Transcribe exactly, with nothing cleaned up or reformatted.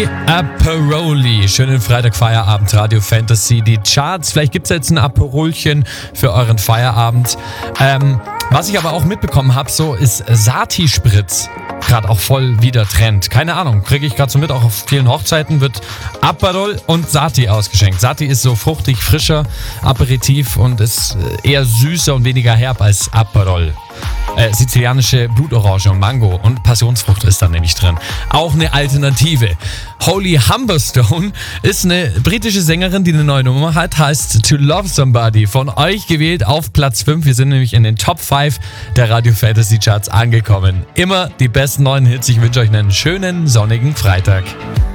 Aperoli. Schönen Freitag, Feierabend, Radio Fantasy, die Charts. Vielleicht gibt es jetzt ein Aperolchen für euren Feierabend. Ähm, was ich aber auch mitbekommen habe, so ist Sati-Spritz gerade auch voll wieder Trend. Keine Ahnung, kriege ich gerade so mit, auch auf vielen Hochzeiten wird Aperol und Sati ausgeschenkt. Sati ist so fruchtig, frischer Aperitif und ist eher süßer und weniger herb als Aperol. Äh, sizilianische Blutorange und Mango und Passionsfrucht ist da nämlich drin. Auch eine Alternative. Holly Humberstone ist eine britische Sängerin, die eine neue Nummer hat, heißt To Love Somebody. Von euch gewählt auf Platz fünf. Wir sind nämlich in den Top fünf der Radio Fantasy Charts angekommen. Immer die besten neuen Hits. Ich wünsche euch einen schönen sonnigen Freitag.